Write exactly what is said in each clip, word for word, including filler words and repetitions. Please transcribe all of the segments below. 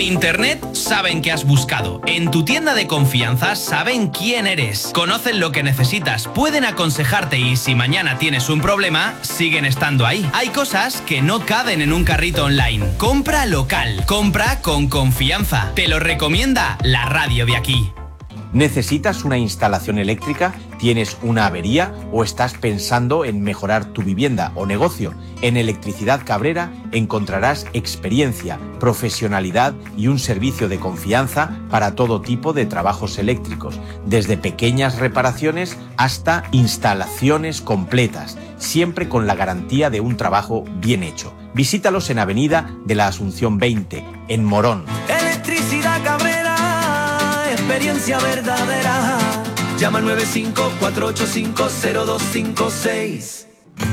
Internet saben que has buscado. En tu tienda de confianza saben quién eres. Conocen lo que necesitas, pueden aconsejarte y si mañana tienes un problema, siguen estando ahí. Hay cosas que no caben en un carrito online. Compra local. Compra con confianza. Te lo recomienda la radio de aquí. ¿Necesitas una instalación eléctrica? ¿Tienes una avería o estás pensando en mejorar tu vivienda o negocio? En Electricidad Cabrera encontrarás experiencia, profesionalidad y un servicio de confianza para todo tipo de trabajos eléctricos, desde pequeñas reparaciones hasta instalaciones completas, siempre con la garantía de un trabajo bien hecho. Visítalos en Avenida de la Asunción veinte, en Morón. Electricidad Cabrera, experiencia verdadera. Llama al nueve cinco cuatro ocho cinco cero dos cinco seis.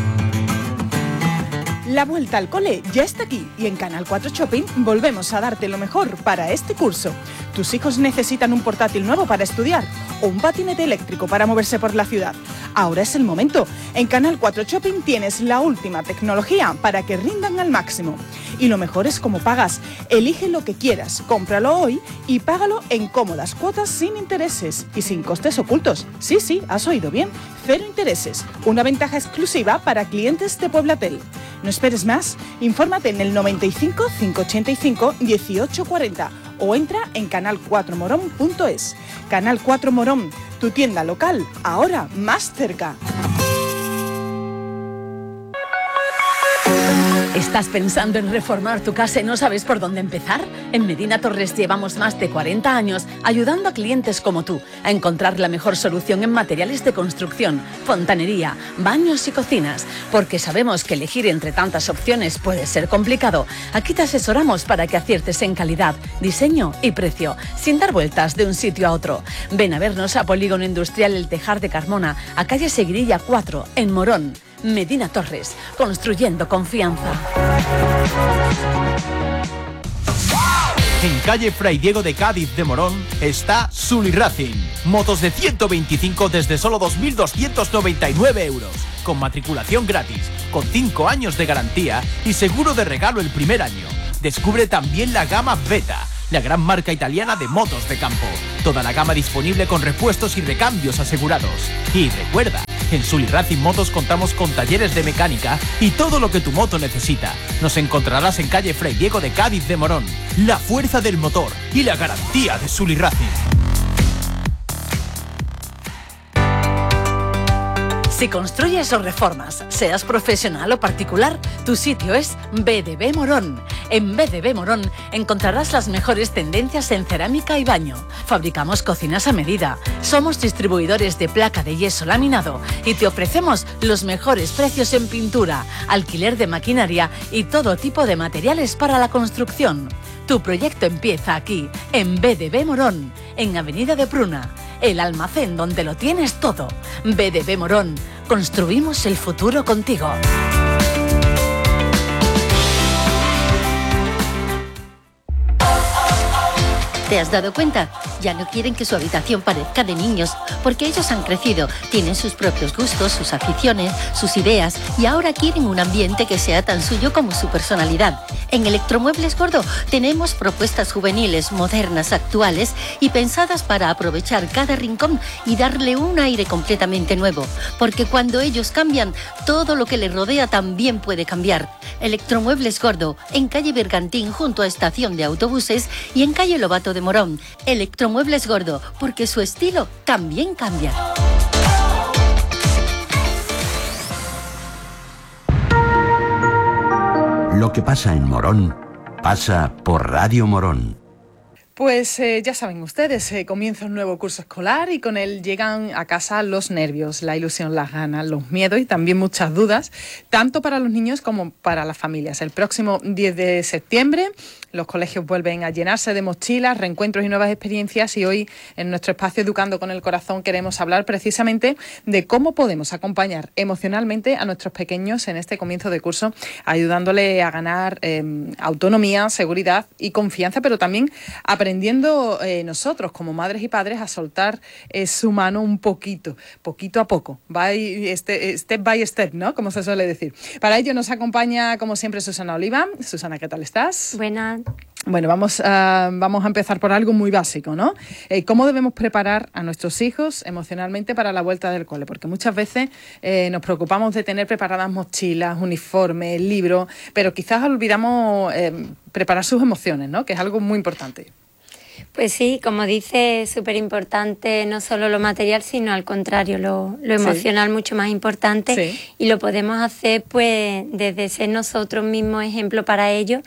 La vuelta al cole ya está aquí y en Canal cuatro Shopping volvemos a darte lo mejor para este curso. ¿Tus hijos necesitan un portátil nuevo para estudiar o un patinete eléctrico para moverse por la ciudad? Ahora es el momento. En Canal cuatro Shopping tienes la última tecnología para que rindan al máximo. Y lo mejor es cómo pagas. Elige lo que quieras, cómpralo hoy y págalo en cómodas cuotas sin intereses y sin costes ocultos. Sí, sí, has oído bien. Cero intereses. Una ventaja exclusiva para clientes de Pueblatel. No esperes más. Infórmate en el noventa y cinco, cinco ochenta y cinco, dieciocho cuarenta o entra en canal cuatro morón punto es. Canal cuatro Morón, tu tienda local, ahora más cerca. ¿Estás pensando en reformar tu casa y no sabes por dónde empezar? En Medina Torres llevamos más de cuarenta años ayudando a clientes como tú a encontrar la mejor solución en materiales de construcción, fontanería, baños y cocinas. Porque sabemos que elegir entre tantas opciones puede ser complicado. Aquí te asesoramos para que aciertes en calidad, diseño y precio, sin dar vueltas de un sitio a otro. Ven a vernos a Polígono Industrial El Tejar de Carmona, a calle Seguirilla cuatro, en Morón. Medina Torres, construyendo confianza. En calle Fray Diego de Cádiz de Morón está Sully Racing. Motos de ciento veinticinco desde solo dos mil doscientos noventa y nueve euros. Con matriculación gratis, con cinco años de garantía y seguro de regalo el primer año. Descubre también la gama Beta, la gran marca italiana de motos de campo. Toda la gama disponible con repuestos y recambios asegurados. Y recuerda, en Sully Racing Motos contamos con talleres de mecánica y todo lo que tu moto necesita. Nos encontrarás en calle Fray Diego de Cádiz de Morón. La fuerza del motor y la garantía de Sully Racing. Si construyes o reformas, seas profesional o particular, tu sitio es B D B Morón. En B D B Morón encontrarás las mejores tendencias en cerámica y baño. Fabricamos cocinas a medida. Somos distribuidores de placa de yeso laminado y te ofrecemos los mejores precios en pintura, alquiler de maquinaria y todo tipo de materiales para la construcción. Tu proyecto empieza aquí, en B D B Morón, en Avenida de Pruna. El almacén donde lo tienes todo. B D B Morón. Construimos el futuro contigo. ¿Te has dado cuenta? Ya no quieren que su habitación parezca de niños, porque ellos han crecido, tienen sus propios gustos, sus aficiones, sus ideas, y ahora quieren un ambiente que sea tan suyo como su personalidad. En Electromuebles Gordo tenemos propuestas juveniles, modernas, actuales y pensadas para aprovechar cada rincón y darle un aire completamente nuevo, porque cuando ellos cambian, todo lo que les rodea también puede cambiar. Electromuebles Gordo, en calle Bergantín junto a estación de autobuses y en calle Lobato de Morón. Electromuebles Gordo, porque su estilo también cambia. Lo que pasa en Morón, pasa por Radio Morón. Pues eh, ya saben ustedes, eh, comienza un nuevo curso escolar y con él llegan a casa los nervios, la ilusión, las ganas, los miedos y también muchas dudas, tanto para los niños como para las familias. El próximo diez de septiembre los colegios vuelven a llenarse de mochilas, reencuentros y nuevas experiencias y hoy en nuestro espacio Educando con el Corazón queremos hablar precisamente de cómo podemos acompañar emocionalmente a nuestros pequeños en este comienzo de curso, ayudándole a ganar eh, autonomía, seguridad y confianza, pero también aprendiendo eh, nosotros como madres y padres a soltar eh, su mano un poquito, poquito a poco, by, este, step by step, ¿no? Como se suele decir. Para ello nos acompaña, como siempre, Susana Oliva. Susana, ¿qué tal estás? Buenas. Bueno, vamos a, vamos a empezar por algo muy básico, ¿no? Eh, ¿Cómo debemos preparar a nuestros hijos emocionalmente para la vuelta del cole? Porque muchas veces eh, nos preocupamos de tener preparadas mochilas, uniformes, libros, pero quizás olvidamos eh, preparar sus emociones, ¿no? Que es algo muy importante. Pues sí, como dice, es súper importante no solo lo material, sino al contrario, lo, lo emocional sí. mucho más importante sí. y lo podemos hacer pues desde ser nosotros mismos ejemplo para ellos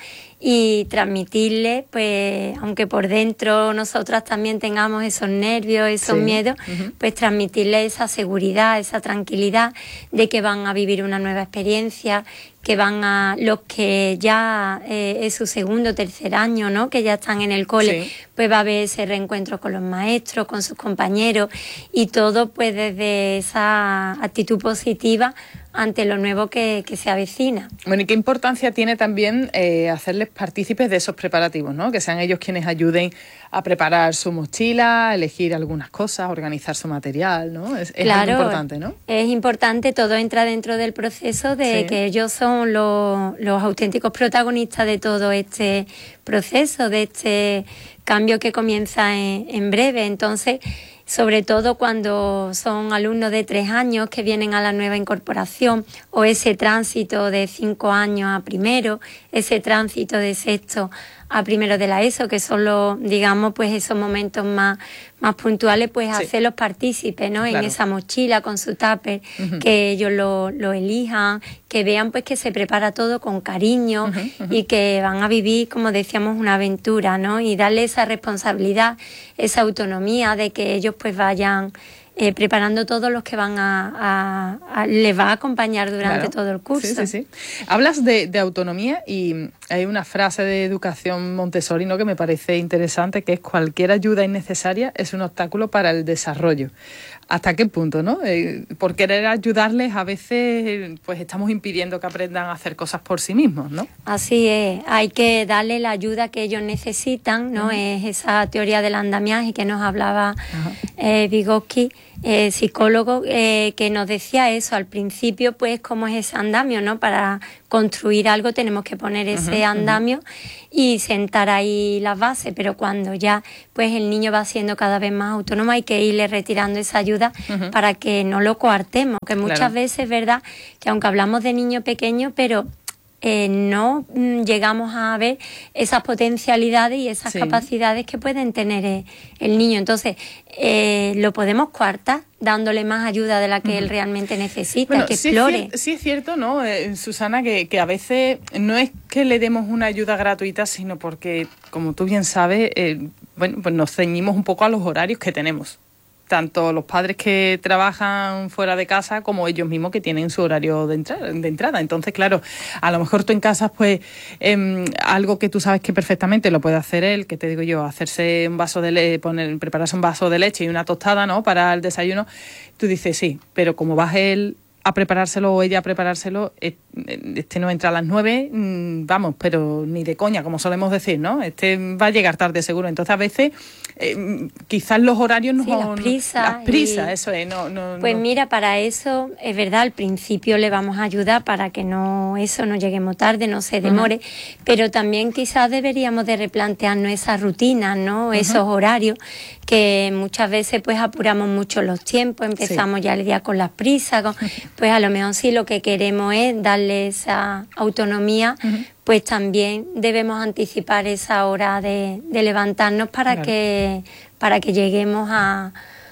y transmitirles, pues aunque por dentro nosotras también tengamos esos nervios, esos sí. miedos, uh-huh. pues transmitirles esa seguridad, esa tranquilidad de que van a vivir una nueva experiencia, que van a los que ya eh, es su segundo o tercer año, ¿no? Que ya están en el cole, sí. pues va a haber ese reencuentro con los maestros, con sus compañeros y todo pues desde esa actitud positiva ante lo nuevo que, que se avecina. Bueno, ¿y qué importancia tiene también eh, hacerles partícipes de esos preparativos, ¿no? Que sean ellos quienes ayuden a preparar su mochila, a elegir algunas cosas, a organizar su material, ¿no? Es, es claro, muy importante, ¿no? Es importante, todo entra dentro del proceso de sí. que ellos son los, los auténticos protagonistas de todo este proceso, de este cambio que comienza en, en breve. Entonces, sobre todo cuando son alumnos de tres años que vienen a la nueva incorporación o ese tránsito de cinco años a primero, ese tránsito de sexto a primero de la ESO, que son los, digamos, pues esos momentos más, más puntuales, pues sí. hacerlos partícipes, ¿no? Claro. En esa mochila con su tupper, uh-huh. que ellos lo, lo elijan, que vean pues que se prepara todo con cariño uh-huh, uh-huh. y que van a vivir, como decíamos, una aventura, ¿no? Y darle esa responsabilidad, esa autonomía de que ellos pues vayan Eh, preparando todos los que van a, a, a les va a acompañar durante claro. todo el curso. Sí, sí, sí. Hablas de, de autonomía y hay una frase de educación Montessori, ¿no?, que me parece interesante, que es: cualquier ayuda innecesaria es un obstáculo para el desarrollo. ¿Hasta qué punto, no? Eh, por querer ayudarles a veces pues estamos impidiendo que aprendan a hacer cosas por sí mismos, ¿no? Así es, hay que darle la ayuda que ellos necesitan, ¿no? Uh-huh. Es esa teoría del andamiaje que nos hablaba uh-huh. eh, Vygotsky, eh, psicólogo, eh, que nos decía eso al principio, pues cómo es ese andamio, ¿no? Para construir algo tenemos que poner ese uh-huh, andamio uh-huh. y sentar ahí las bases, pero cuando ya pues el niño va siendo cada vez más autónomo hay que irle retirando esa ayuda uh-huh. para que no lo coartemos, que muchas claro. veces es verdad que aunque hablamos de niño pequeño, pero eh, no mm, llegamos a ver esas potencialidades y esas sí. capacidades que pueden tener eh, el niño. Entonces, eh, lo podemos coartar dándole más ayuda de la que uh-huh. él realmente necesita, bueno, que sí explore. Es cier- sí es cierto, ¿no, eh, Susana, que, que a veces no es que le demos una ayuda gratuita, sino porque, como tú bien sabes, eh, bueno, pues nos ceñimos un poco a los horarios que tenemos. Tanto los padres que trabajan fuera de casa como ellos mismos que tienen su horario de, entra- de entrada. Entonces, claro, a lo mejor tú en casa, pues, eh, algo que tú sabes que perfectamente lo puede hacer él, que te digo yo, hacerse un vaso de leche, poner, prepararse un vaso de leche y una tostada, ¿no?, para el desayuno, tú dices sí, pero como vas él a preparárselo o ella a preparárselo, este no entra a las nueve, vamos, pero ni de coña, como solemos decir, ¿no? Este va a llegar tarde seguro. Entonces, a veces, eh, quizás los horarios no sí, las prisas. Las prisas, y... eso es. No, no, pues no. mira, para eso, es verdad, al principio le vamos a ayudar para que no eso no lleguemos tarde, no se demore, uh-huh. pero también quizás deberíamos de replantearnos esas rutinas, ¿no? Uh-huh. Esos horarios, que muchas veces pues apuramos mucho los tiempos, empezamos sí. ya el día con las prisas, con... pues a lo mejor sí lo que queremos es darle esa autonomía, uh-huh. pues también debemos anticipar esa hora de, de levantarnos para claro. que para que lleguemos a,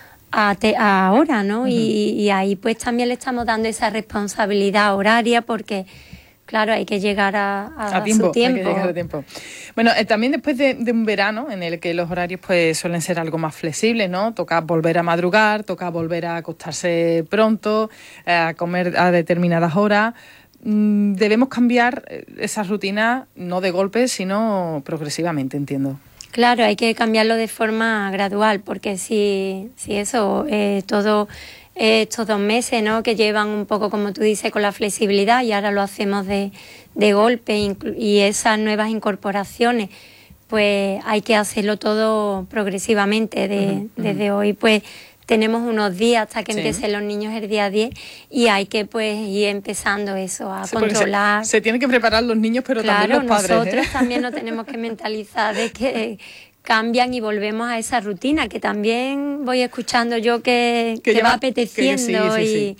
a, te, a ahora, ¿no? Uh-huh. Y, y ahí pues también le estamos dando esa responsabilidad horaria porque... Claro, hay que llegar a, a, a tiempo, su tiempo. Hay que llegar a tiempo. Bueno, eh, también después de, de un verano en el que los horarios pues suelen ser algo más flexibles, ¿no? Toca volver a madrugar, toca volver a acostarse pronto, eh, a comer a determinadas horas. Mm, debemos cambiar esa rutina no de golpe, sino progresivamente, entiendo. Claro, hay que cambiarlo de forma gradual, porque si, si eso, eh, todo... estos dos meses, ¿no?, que llevan un poco, como tú dices, con la flexibilidad y ahora lo hacemos de, de golpe inclu- y esas nuevas incorporaciones, pues hay que hacerlo todo progresivamente. De, uh-huh. Desde hoy, pues tenemos unos días hasta que Sí. empiecen los niños el día diez y hay que pues ir empezando eso, a Sí, porque controlar. Se, se tienen que preparar los niños, pero Claro, también los padres. nosotros ¿eh? también nos tenemos que mentalizar de que cambian y volvemos a esa rutina, que también voy escuchando yo que, Que que lleva- va apeteciendo que sí, sí, y,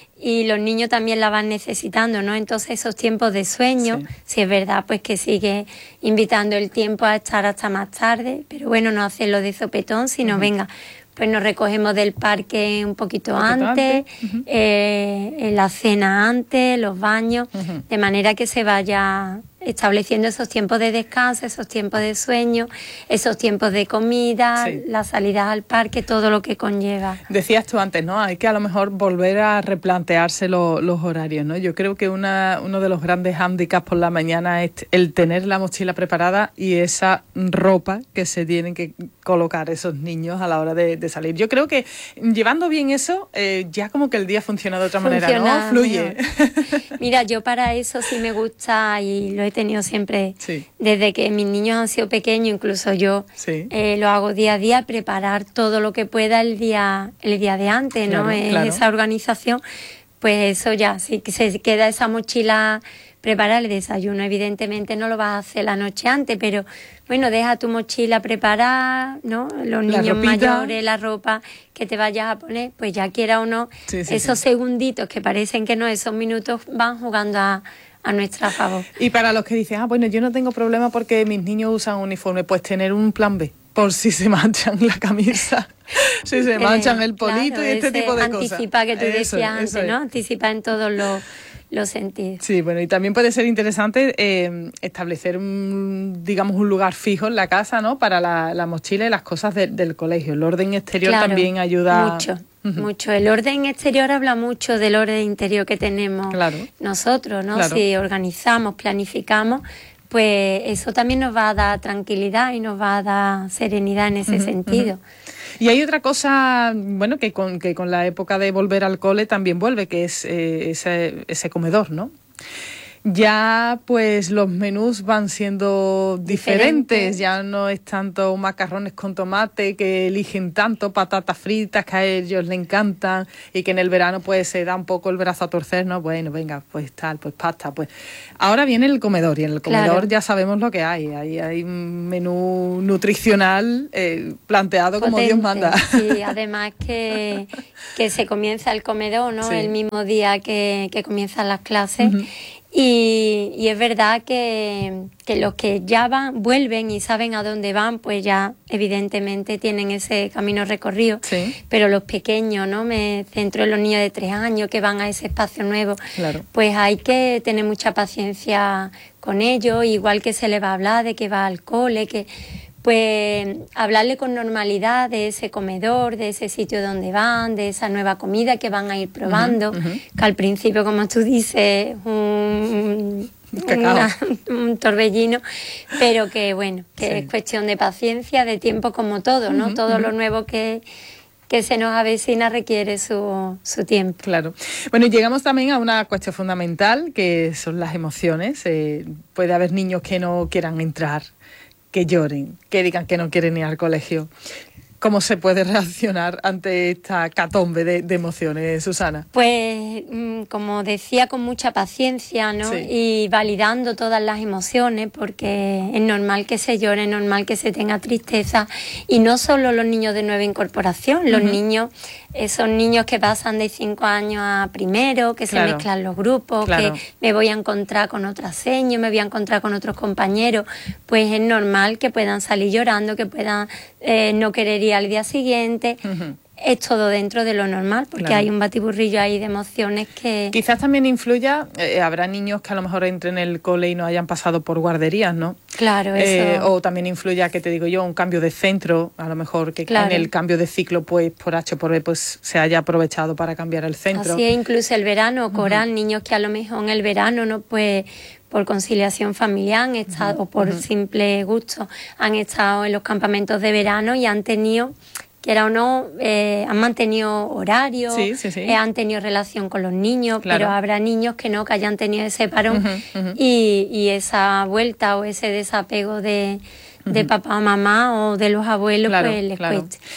y los niños también la van necesitando, ¿no? Entonces esos tiempos de sueño, Sí. si es verdad, pues que sigue invitando el tiempo a estar hasta más tarde, pero bueno, no hacerlo de sopetón, sino venga, pues nos recogemos del parque un poquito, Un poquito antes, antes, ujú. eh, la cena antes, los baños, Ujú. de manera que se vaya estableciendo esos tiempos de descanso, esos tiempos de sueño, esos tiempos de comida, Sí. las salidas al parque, todo lo que conlleva. Decías tú antes, ¿no? Hay que a lo mejor volver a replantearse lo- los horarios, ¿no? Yo creo que una, uno de los grandes hándicaps por la mañana es el tener la mochila preparada y esa ropa que se tienen que colocar esos niños a la hora de, de salir. Yo creo que llevando bien eso, eh, ya como que el día funciona de otra manera, Funciona ¿no? Fluye. mejor. Mira, yo para eso sí me gusta y lo he tenido siempre, Sí. desde que mis niños han sido pequeños, incluso yo Sí. eh, lo hago día a día, preparar todo lo que pueda el día, el día de antes, ¿no? Claro, Es claro. esa organización, pues eso ya, si se queda esa mochila preparada, el desayuno evidentemente no lo vas a hacer la noche antes, pero bueno, deja tu mochila preparada, ¿no? Los La niños ropita. mayores, la ropa que te vayas a poner, pues ya quiera o no, Sí, sí, esos sí. segunditos que parecen que no, esos minutos van jugando a, a nuestra favor. Y para los que dicen, ah, bueno, yo no tengo problema porque mis niños usan uniforme, pues tener un plan B, por si se manchan la camisa, si se manchan el polito Claro, y este ese tipo de cosas. anticipa que tú Eso decías es, eso antes, ¿no? es. Anticipa en todos los, los sentidos. Sí, bueno, y también puede ser interesante eh, establecer, un, digamos, un lugar fijo en la casa, ¿no? Para la, la mochila y las cosas de- del colegio. El orden exterior Claro, también ayuda. Mucho, Ujú. mucho. El orden exterior habla mucho del orden interior que tenemos Claro. nosotros, ¿no? Claro. Si organizamos, planificamos, pues eso también nos va a dar tranquilidad y nos va a dar serenidad en ese Ujú, sentido. ujú. Y hay otra cosa, bueno, que con, que con la época de volver al cole también vuelve, que es eh, ese, ese comedor, ¿no? Ya pues los menús van siendo diferentes, Diferentes. ya no es tanto macarrones con tomate que eligen tanto, patatas fritas que a ellos les encantan y que en el verano pues se da un poco el brazo a torcer, ¿no? Bueno, venga, pues tal, pues pasta, pues... Ahora viene el comedor y en el comedor Claro. ya sabemos lo que hay, hay, hay un menú nutricional eh, planteado como Dios Potente, manda. Sí, además que, que se comienza el comedor, ¿no? Sí. El mismo día que, que comienzan las clases. Ujú. Y, y es verdad que, que los que ya van, vuelven y saben a dónde van, pues ya evidentemente tienen ese camino recorrido. Sí. Pero los pequeños, ¿no? Me centro en los niños de tres años que van a ese espacio nuevo. Claro. Pues hay que tener mucha paciencia con ellos, igual que se le va a hablar de que va al cole, que pues hablarle con normalidad de ese comedor, de ese sitio donde van, de esa nueva comida que van a ir probando, Ujú, ujú. que al principio, como tú dices, un, Un cacao. una- un torbellino, pero que bueno, que Sí. es cuestión de paciencia, de tiempo como todo, ¿no? Ujú, Todo ujú. lo nuevo que, que se nos avecina requiere su, su tiempo. Claro. Bueno, y llegamos también a una cuestión fundamental, que son las emociones. Eh, puede haber niños que no quieran entrar, que lloren, que digan que no quieren ir al colegio. ¿Cómo se puede reaccionar ante esta catombe de, de emociones, Susana? Pues, mm, como decía, con mucha paciencia, ¿no? Sí. Y validando todas las emociones, porque es normal que se llore, es normal que se tenga tristeza. Y no solo los niños de nueva incorporación, los Ujú. niños, esos niños que pasan de cinco años a primero, que Claro. se mezclan los grupos, Claro. que me voy a encontrar con otras señas, me voy a encontrar con otros compañeros, pues es normal que puedan salir llorando, que puedan eh, no querer ir al día siguiente. Ujú. Es todo dentro de lo normal, porque Claro. hay un batiburrillo ahí de emociones que... Quizás también influya, eh, habrá niños que a lo mejor entren en el cole y no hayan pasado por guarderías, ¿no? Claro, eso... Eh, o también influya, que te digo yo, un cambio de centro, a lo mejor que Claro. en el cambio de ciclo, pues por H o por B, pues se haya aprovechado para cambiar el centro. Así es, incluso el verano, coral, niños que a lo mejor en el verano, no pues por conciliación familiar han estado, o por simple gusto, han estado en los campamentos de verano y han tenido, quiera o no, eh, han mantenido horario, Sí, sí, sí. eh, han tenido relación con los niños, Claro. pero habrá niños que no, que hayan tenido ese parón Ujú, ujú. y, y esa vuelta o ese desapego de, de papá o mamá o de los abuelos, Claro, pues les claro. cueste.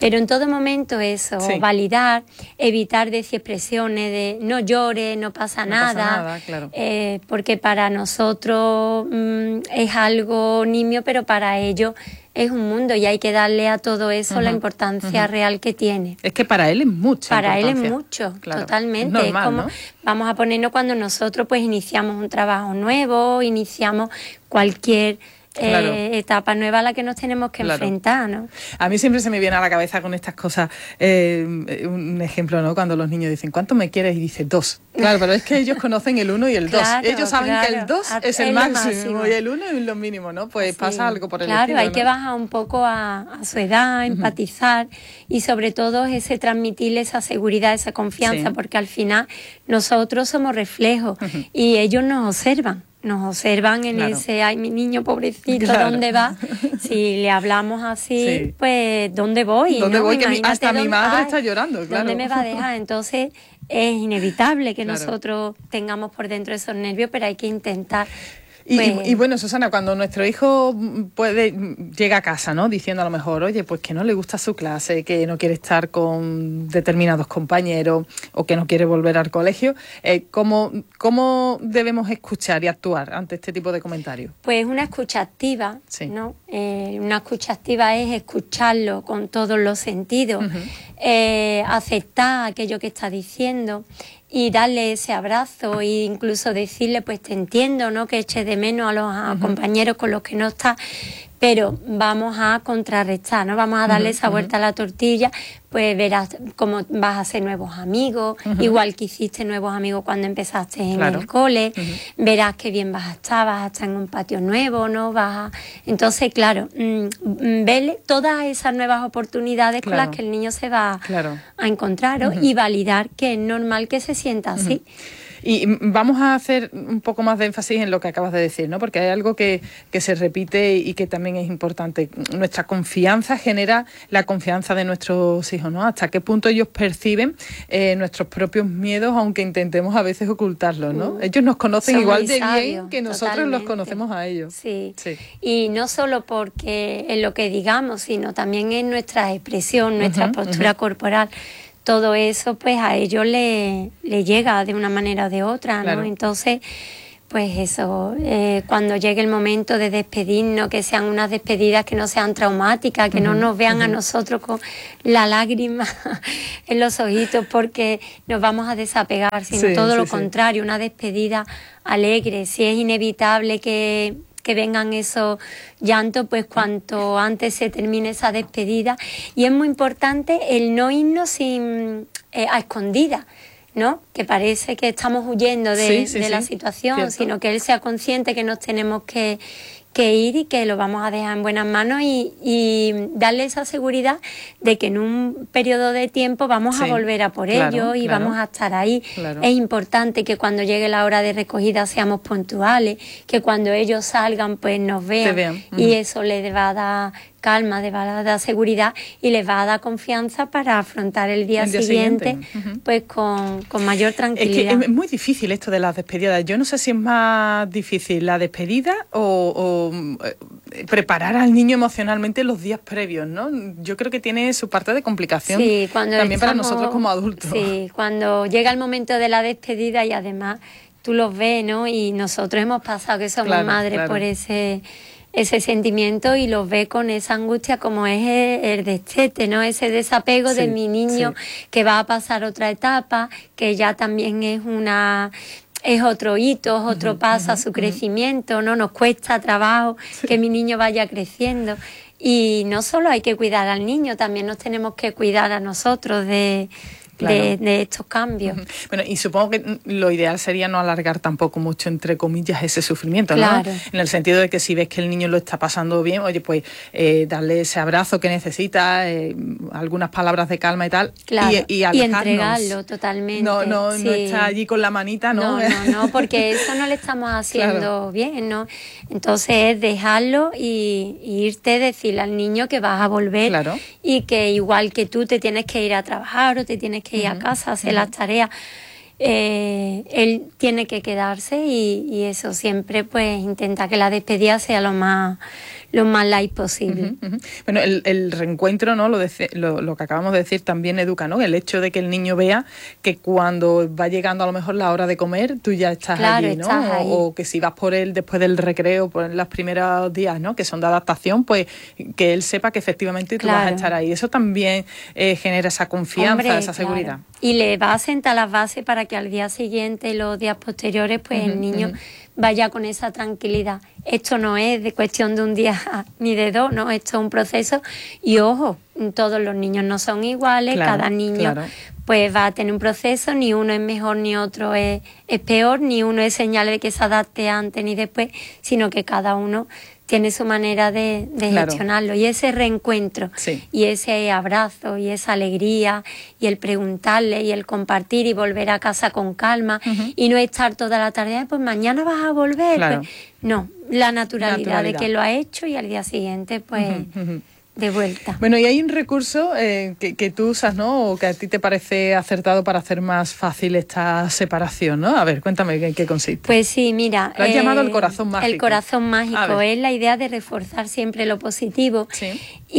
Pero en todo momento eso, Sí. validar, evitar decir expresiones de no llores, no pasa No nada, pasa nada, claro. eh, porque para nosotros mm, es algo nimio, pero para ellos es un mundo y hay que darle a todo eso la Ujú, importancia ujú. real que tiene. Es que para él es mucho. Para él es mucho, Claro. totalmente. Es normal, es como, ¿no? vamos a ponernos cuando nosotros pues iniciamos un trabajo nuevo, iniciamos cualquier eh, Claro. etapa nueva a la que nos tenemos que Claro. enfrentar, ¿no? A mí siempre se me viene a la cabeza con estas cosas eh, un ejemplo, ¿no? Cuando los niños dicen, ¿cuánto me quieres? Y dice, dos. Claro, pero es que ellos conocen el uno y el dos. Claro, Ellos saben claro. que el dos A- es el es lo máximo, máximo. y el uno es lo mínimo, ¿no? Pues Sí. pasa algo por el Claro, estilo, hay ¿no? que bajar un poco a, a su edad, empatizar y sobre todo ese transmitirle esa seguridad, esa confianza, Sí. porque al final nosotros somos reflejos y ellos nos observan. Nos observan en Claro. ese, ay, mi niño pobrecito, Claro. ¿dónde va? Si le hablamos así, Sí. pues, ¿dónde voy? ¿Dónde ¿no? voy? Que mi- Imagínate hasta mi dónde- madre ay, está llorando, claro. ¿Dónde me va a dejar? Entonces, es inevitable que Claro. nosotros tengamos por dentro esos nervios, pero hay que intentar. Y, y- pues, y bueno, Susana, cuando nuestro hijo puede llega a casa, ¿no? Diciendo a lo mejor, oye, pues que no le gusta su clase, que no quiere estar con determinados compañeros o que no quiere volver al colegio, eh, ¿cómo, ¿cómo debemos escuchar y actuar ante este tipo de comentarios? Pues una escucha activa, Sí. ¿no? Eh, una escucha activa es escucharlo con todos los sentidos, eh, aceptar aquello que está diciendo y darle ese abrazo e incluso decirle, pues te entiendo, ¿no? Que eche de menos a los a compañeros con los que no está, pero vamos a contrarrestar, ¿no? Vamos a darle esa vuelta a la tortilla, pues verás cómo vas a hacer nuevos amigos, igual que hiciste nuevos amigos cuando empezaste en Claro. el cole, verás qué bien vas a estar, vas a estar en un patio nuevo, ¿no? Vas a... Entonces, claro, mmm, vele todas esas nuevas oportunidades con Claro. las que el niño se va Claro. a encontrar, ¿no? Y validar que es normal que se sienta así. Y mm, vamos a hacer un poco más de énfasis en lo que acabas de decir, ¿no? Porque hay algo que, que se repite y que también es importante. Nuestra confianza genera la confianza de nuestros hijos, ¿no? Hasta qué punto ellos perciben eh, nuestros propios miedos, aunque intentemos a veces ocultarlos, ¿no? Mm. Ellos nos conocen Son igual muy de bien sabios, que nosotros los totalmente. conocemos a ellos. Sí. Sí. Y no solo porque en lo que digamos, sino también en nuestra expresión, nuestra Ujú, postura corporal. Todo eso, pues a ellos le, le llega de una manera o de otra, ¿no? Claro. Entonces, pues eso, eh, cuando llegue el momento de despedirnos, que sean unas despedidas que no sean traumáticas, que no nos vean a nosotros con la lágrima en los ojitos porque nos vamos a desapegar, sino Sí, todo sí, lo sí. contrario, una despedida alegre. Si es inevitable que que vengan esos llantos, pues cuanto antes se termine esa despedida. Y es muy importante el no irnos sin eh, a escondidas, ¿no? Que parece que estamos huyendo de, Sí, sí, de la sí, situación, cierto. sino que él sea consciente que nos tenemos que, que ir y que lo vamos a dejar en buenas manos y, y darle esa seguridad de que en un periodo de tiempo vamos a Sí, volver a por claro, ellos y claro. vamos a estar ahí. Claro. Es importante que cuando llegue la hora de recogida seamos puntuales, que cuando ellos salgan pues nos vean, vean. y Ujú. eso les va a dar calma, les va a dar seguridad y les va a dar confianza para afrontar el día, El día siguiente, siguiente. Ujú. pues con, con mayor Es tranquilidad. que es muy difícil esto de las despedidas. Yo no sé si es más difícil la despedida o, o, eh, preparar al niño emocionalmente los días previos, ¿no? Yo creo que tiene su parte de complicación Sí, cuando también para estamos- nosotros como adultos. Sí, cuando llega el momento de la despedida y además tú los ves, ¿no? Y nosotros hemos pasado que somos Claro, madres claro. por ese ese sentimiento y los ves con esa angustia como es el, el destete, ¿no? Ese desapego Sí, de mi niño sí. que va a pasar otra etapa, que ya también es una es otro hito, es otro paso a su crecimiento, ¿no? Nos cuesta trabajo que mi niño vaya creciendo. Y no solo hay que cuidar al niño, también nos tenemos que cuidar a nosotros de, Claro. de, de estos cambios. Bueno, y supongo que lo ideal sería no alargar tampoco mucho, entre comillas, ese sufrimiento, ¿no? Claro. En el sentido de que si ves que el niño lo está pasando bien, oye, pues eh, darle ese abrazo que necesita, eh, algunas palabras de calma y tal, Claro, y, y y alejarnos. entregarlo totalmente. No, no, no sí. está allí con la manita, ¿no? No, no, no, porque eso no le estamos haciendo Claro. bien, ¿no? Entonces es dejarlo y, y irte, decirle al niño que vas a volver Claro. y que igual que tú te tienes que ir a trabajar o te tienes que ir a casa a hacer las tareas, eh, él tiene que quedarse y, y eso siempre pues intenta que la despedida sea lo más lo más light posible. Uh-huh, uh-huh. Bueno, el, el reencuentro, ¿no? Lo, de, lo, lo que acabamos de decir también educa, ¿no? El hecho de que el niño vea que cuando va llegando a lo mejor la hora de comer, tú ya estás claro, allí, ¿no? Estás ahí. O, o que si vas por él después del recreo, por los primeros días, ¿no? Que son de adaptación, pues que él sepa que efectivamente tú claro. vas a estar ahí. Eso también eh, genera esa confianza, Hombre, esa seguridad. Claro. Y le va a sentar las bases para que al día siguiente y los días posteriores, pues uh-huh, el niño uh-huh. vaya con esa tranquilidad. Esto no es de cuestión de un día ni de dos, ¿no? Esto es un proceso y ojo, todos los niños no son iguales, claro, cada niño claro. pues va a tener un proceso, ni uno es mejor ni otro es, es peor, ni uno es señal de que se adapte antes ni después, sino que cada uno tiene su manera de, de claro. gestionarlo. Y ese reencuentro, sí. y ese abrazo, y esa alegría, y el preguntarle, y el compartir, y volver a casa con calma, uh-huh. y no estar toda la tarde, pues mañana vas a volver. Claro. Pues, no, la naturalidad, naturalidad de que lo ha hecho y al día siguiente, pues... Uh-huh, uh-huh. de vuelta. Bueno, y hay un recurso eh, que, que tú usas, ¿no? O que a ti te parece acertado para hacer más fácil esta separación, ¿no? A ver, cuéntame qué, qué consiste. Pues sí, mira... Lo has eh, llamado el corazón mágico. El corazón mágico es la idea de reforzar siempre lo positivo. Sí.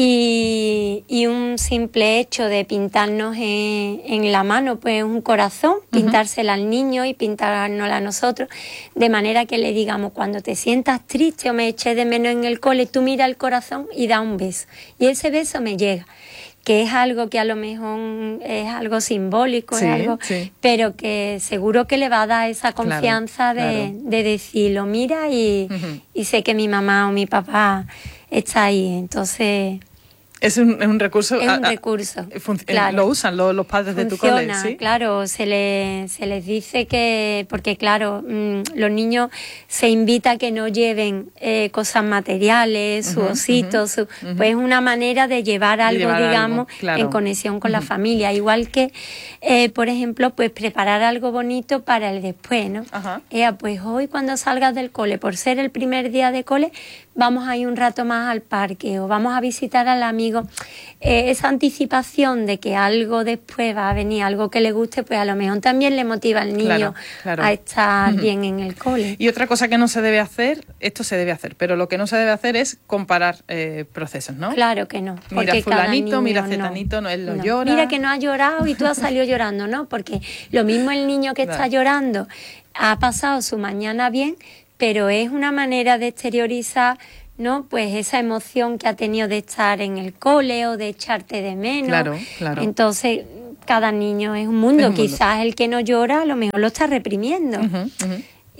Y, y un simple hecho de pintarnos en, en la mano, pues un corazón, pintársela uh-huh. al niño y pintárnosla a nosotros, de manera que le digamos, cuando te sientas triste o me eches de menos en el cole, tú mira el corazón y da un beso. Y ese beso me llega, que es algo que a lo mejor es algo simbólico, sí, es algo, sí. pero que seguro que le va a dar esa confianza claro, de, claro. de decirlo, mira, y, uh-huh. y sé que mi mamá o mi papá está ahí, entonces... Es un, es un recurso. Es un a, recurso. Fun- claro. Lo usan los, los padres Funciona, de tu cole, ¿sí? Claro, se, le, se les dice que, porque claro, mmm, los niños se invita a que no lleven eh, cosas materiales, su uh-huh, osito, uh-huh, su, uh-huh. pues es una manera de llevar algo, llevar digamos, algo, claro. en conexión con uh-huh. la familia. Igual que, eh, por ejemplo, pues preparar algo bonito para el después, ¿no? Uh-huh. Ea, pues hoy cuando salgas del cole, por ser el primer día de cole, vamos a ir un rato más al parque o vamos a visitar al amigo. Eh, esa anticipación de que algo después va a venir, algo que le guste, pues a lo mejor también le motiva al niño claro, claro. a estar uh-huh. bien en el cole. Y otra cosa que no se debe hacer, esto se debe hacer, pero lo que no se debe hacer es comparar eh, procesos, ¿no? Claro que no. Mira fulanito, niño, mira cetanito, no, él lo no. llora. Mira que no ha llorado y tú has salido llorando, ¿no? Porque lo mismo el niño que está llorando ha pasado su mañana bien, pero es una manera de exteriorizar, ¿no? Pues esa emoción que ha tenido de estar en el cole o de echarte de menos. Claro, claro. Entonces, cada niño es un mundo. Es un mundo. Quizás el que no llora, a lo mejor lo está reprimiendo. Uh-huh, uh-huh.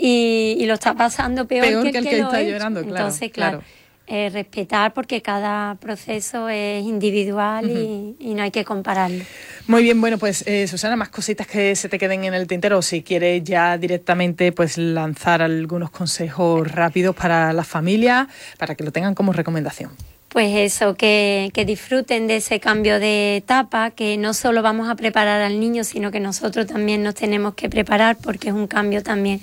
Y, y lo está pasando peor, peor que el que, el que, que lo está ha hecho. llorando, claro. Entonces, claro, claro. Eh, respetar porque cada proceso es individual uh-huh. y, y no hay que compararlo. Muy bien, bueno, pues eh, Susana, más cositas que se te queden en el tintero, o si quieres ya directamente pues lanzar algunos consejos rápidos para las familias, para que lo tengan como recomendación. Pues eso, que, que disfruten de ese cambio de etapa, que no solo vamos a preparar al niño, sino que nosotros también nos tenemos que preparar porque es un cambio también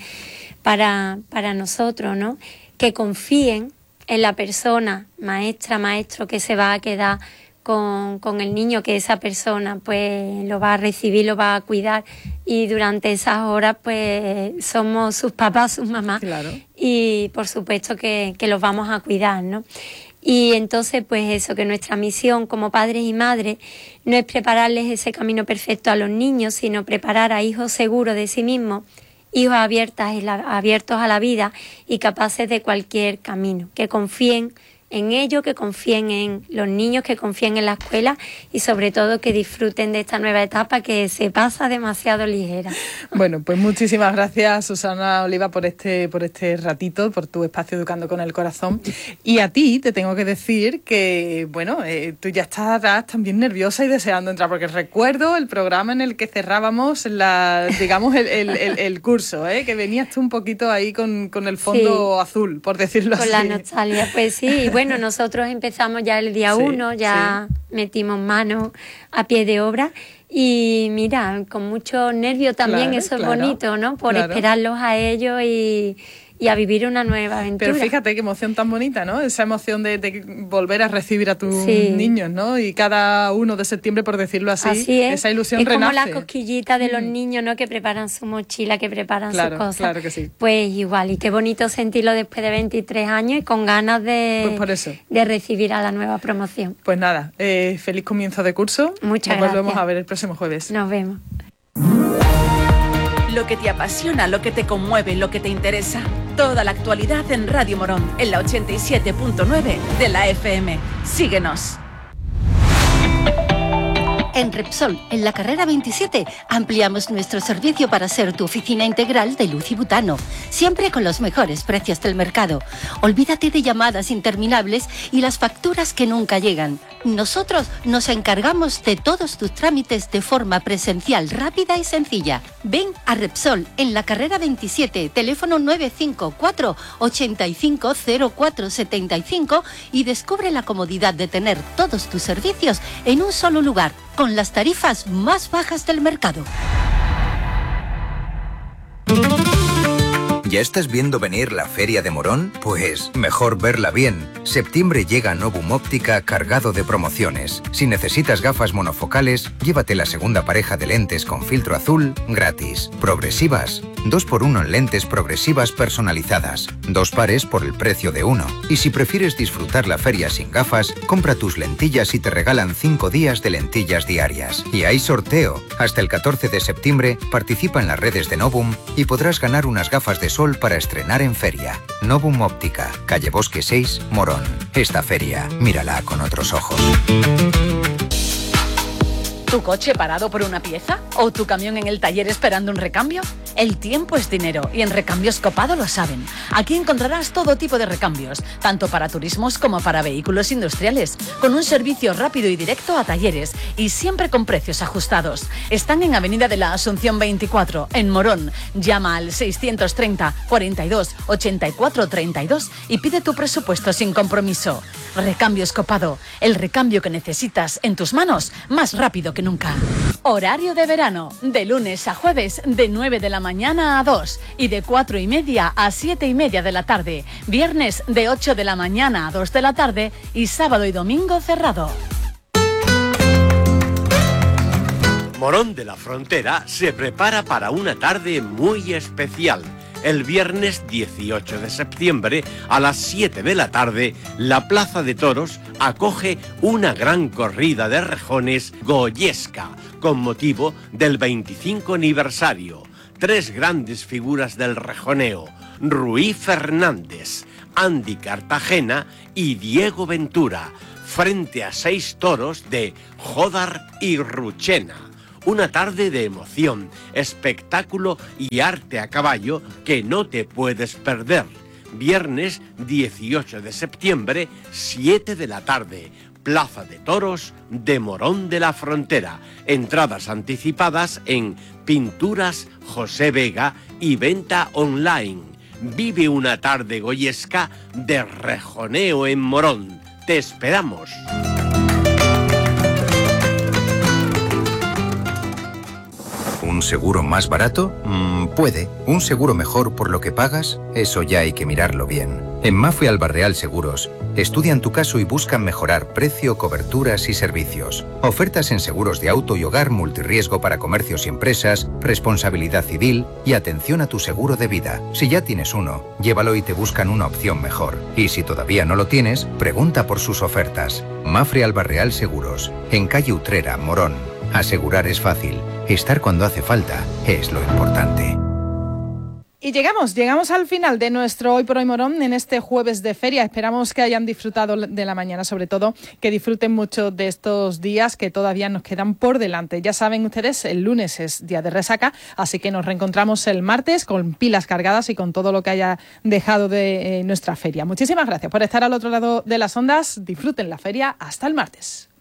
para, para nosotros, ¿no? Que confíen en la persona, maestra, maestro, que se va a quedar con, con el niño, que esa persona pues lo va a recibir, lo va a cuidar y durante esas horas pues somos sus papás, sus mamás claro. y por supuesto que, que los vamos a cuidar, ¿no? Y entonces pues eso, que nuestra misión como padres y madres no es prepararles ese camino perfecto a los niños, sino preparar a hijos seguros de sí mismos, hijos abiertas, abiertos a la vida y capaces de cualquier camino, que confíen en ello, que confíen en los niños, que confíen en la escuela y sobre todo que disfruten de esta nueva etapa que se pasa demasiado ligera. Bueno, pues muchísimas gracias Susana Oliva por este, por este ratito, por tu espacio Educando con el Corazón. Y a ti te tengo que decir que, bueno, eh, tú ya estarás también nerviosa y deseando entrar, porque recuerdo el programa en el que cerrábamos la, digamos, el, el, el, el curso, ¿eh? Que venías tú un poquito ahí con, con el fondo sí, azul, por decirlo con así. Con la nostalgia, pues sí, y bueno, Bueno, nosotros empezamos ya el día uno, sí, ya sí. metimos mano a pie de obra y mira, con mucho nervio también, claro, eso es claro, bonito, ¿no? Por claro. esperarlos a ellos y, y a vivir una nueva aventura. Pero fíjate qué emoción tan bonita, ¿no? Esa emoción de, de volver a recibir a tus sí. niños, ¿no? Y cada uno de septiembre, por decirlo así, así es. esa ilusión es renace. Es como la cosquillita de los niños, ¿no? Que preparan su mochila, que preparan claro, sus cosas. Claro que sí. Pues igual, y qué bonito sentirlo después de veintitrés años y con ganas de, pues por eso. de recibir a la nueva promoción. Pues nada, eh, feliz comienzo de curso. Muchas Nos gracias. volvemos a ver el próximo jueves. Nos vemos. Lo que te apasiona, lo que te conmueve, lo que te interesa. Toda la actualidad en Radio Morón, en la ochenta y siete punto nueve de la F M. Síguenos. En Repsol, en la carrera veintisiete, ampliamos nuestro servicio para ser tu oficina integral de luz y butano, siempre con los mejores precios del mercado. Olvídate de llamadas interminables y las facturas que nunca llegan. Nosotros nos encargamos de todos tus trámites de forma presencial, rápida y sencilla. Ven a Repsol, en la carrera veintisiete, teléfono nueve cinco cuatro, ocho cinco cero cuatro siete cinco y descubre la comodidad de tener todos tus servicios en un solo lugar, con las tarifas más bajas del mercado. ¿Ya estás viendo venir la Feria de Morón? Pues mejor verla bien. Septiembre llega Novum Óptica cargado de promociones. Si necesitas gafas monofocales, llévate la segunda pareja de lentes con filtro azul gratis. Progresivas. Dos por uno en lentes progresivas personalizadas. Dos pares por el precio de uno. Y si prefieres disfrutar la feria sin gafas, compra tus lentillas y te regalan cinco días de lentillas diarias. Y hay sorteo. Hasta el catorce de septiembre participa en las redes de Novum y podrás ganar unas gafas de sol para estrenar en feria. Novum Óptica, calle Bosque seis, Morón. Esta feria, mírala con otros ojos. ¿Tu coche parado por una pieza? ¿O tu camión en el taller esperando un recambio? El tiempo es dinero y en Recambios Copado lo saben. Aquí encontrarás todo tipo de recambios, tanto para turismos como para vehículos industriales, con un servicio rápido y directo a talleres y siempre con precios ajustados. Están en Avenida de la Asunción veinticuatro, en Morón. Llama al seiscientos treinta, cuarenta y dos, ochenta y cuatro, treinta y dos y pide tu presupuesto sin compromiso. Recambios Copado, el recambio que necesitas en tus manos más rápido que nunca. Horario de verano, de lunes a jueves de nueve de la mañana a dos y de cuatro y media a siete y media de la tarde. Viernes de ocho de la mañana a dos de la tarde y sábado y domingo cerrado. Morón de la Frontera se prepara para una tarde muy especial. El viernes dieciocho de septiembre a las siete de la tarde, la Plaza de Toros acoge una gran corrida de rejones goyesca con motivo del veinticinco aniversario. Tres grandes figuras del rejoneo, Ruy Fernández, Andy Cartagena y Diego Ventura, frente a seis toros de Jódar y Ruchena. Una tarde de emoción, espectáculo y arte a caballo que no te puedes perder. Viernes dieciocho de septiembre, siete de la tarde. Plaza de Toros de Morón de la Frontera. Entradas anticipadas en Pinturas José Vega y venta online. Vive una tarde goyesca de rejoneo en Morón. Te esperamos. ¿Un seguro más barato? Mm, puede. ¿Un seguro mejor por lo que pagas? Eso ya hay que mirarlo bien. En Mafre Albarreal Seguros, estudian tu caso y buscan mejorar precio, coberturas y servicios. Ofertas en seguros de auto y hogar, multirriesgo para comercios y empresas, responsabilidad civil y atención a tu seguro de vida. Si ya tienes uno, llévalo y te buscan una opción mejor. Y si todavía no lo tienes, pregunta por sus ofertas. Mafre Albarreal Seguros, en calle Utrera, Morón. Asegurar es fácil. Estar cuando hace falta es lo importante. Y llegamos, llegamos al final de nuestro Hoy por Hoy Morón en este jueves de feria. Esperamos que hayan disfrutado de la mañana, sobre todo que disfruten mucho de estos días que todavía nos quedan por delante. Ya saben ustedes, el lunes es día de resaca, así que nos reencontramos el martes con pilas cargadas y con todo lo que haya dejado de eh, nuestra feria. Muchísimas gracias por estar al otro lado de las ondas. Disfruten la feria. Hasta el martes.